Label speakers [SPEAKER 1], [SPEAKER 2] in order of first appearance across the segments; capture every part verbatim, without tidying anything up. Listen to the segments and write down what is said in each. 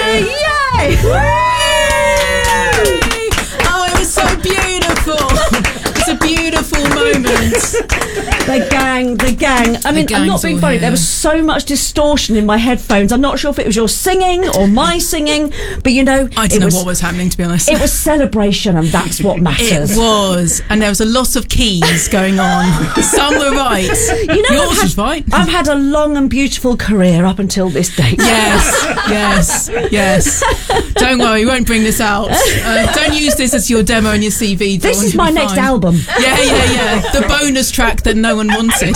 [SPEAKER 1] Yay!
[SPEAKER 2] Oh, it was so beautiful. It's a beautiful moment.
[SPEAKER 1] The gang, the gang. I mean, I'm not being funny. There was so much distortion in my headphones. I'm not sure if it was your singing or my singing, but you know,
[SPEAKER 2] I don't know was, what was happening, to be honest.
[SPEAKER 1] It was celebration, and that's what matters.
[SPEAKER 2] It was, and there was a lot of keys going on. Some were right. You know, yours
[SPEAKER 1] had,
[SPEAKER 2] was right.
[SPEAKER 1] I've had a long and beautiful career up until this date.
[SPEAKER 2] Yes, yes, yes. Don't worry, we won't bring this out. Uh, don't use this as your demo and your C V. Dawn.
[SPEAKER 1] This is my next
[SPEAKER 2] fine.
[SPEAKER 1] album.
[SPEAKER 2] Yeah, yeah, yeah. The bonus track that no one wanted.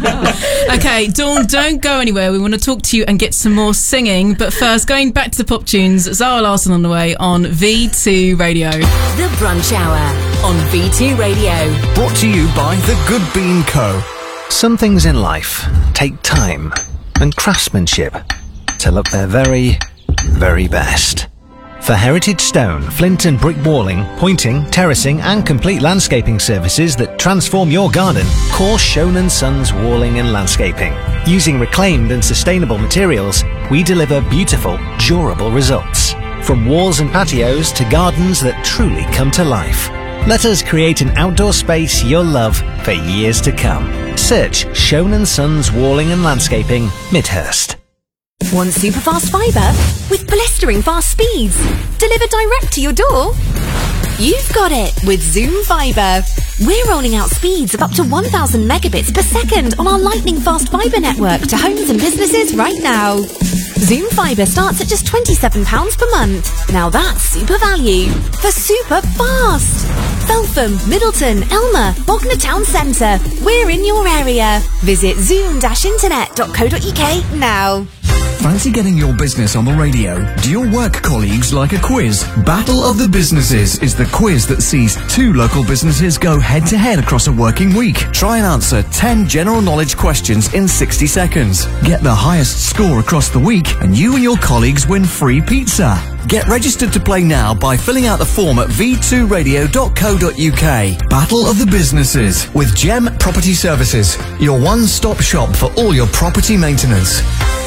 [SPEAKER 2] Okay, Dawn, don't go anywhere. We want to talk to you and get some more singing. But first, going back to the pop tunes, Zara Larsson on the way on V two Radio.
[SPEAKER 3] The Brunch Hour on V two Radio.
[SPEAKER 4] Brought to you by The Good Bean Co. Some things in life take time and craftsmanship to look their very, very best. For Heritage Stone, flint and brick walling, pointing, terracing and complete landscaping services that transform your garden, call Schoen and Sons Walling and Landscaping. Using reclaimed and sustainable materials, we deliver beautiful, durable results. From walls and patios to gardens that truly come to life. Let us create an outdoor space you'll love for years to come. Search Schoen and Sons Walling and Landscaping, Midhurst.
[SPEAKER 3] Want super fast fibre with blistering fast speeds delivered direct to your door? You've got it with Zoom Fibre. We're rolling out speeds of up to one thousand megabits per second on our lightning fast fibre network to homes and businesses right now. Zoom Fibre starts at just twenty-seven pounds per month. Now that's super value for super fast. Feltham, Middleton, Elmer, Bognor Town Centre. We're in your area. Visit zoom dash internet dot co dot uk now.
[SPEAKER 5] Fancy getting your business on the radio? Do your work colleagues like a quiz? Battle of the Businesses is the quiz that sees two local businesses go head-to-head across a working week. Try and answer ten general knowledge questions in sixty seconds. Get the highest score across the week and you and your colleagues win free pizza. Get registered to play now by filling out the form at v two radio dot co dot uk. Battle of the Businesses with Gem Property Services, your one-stop shop for all your property maintenance.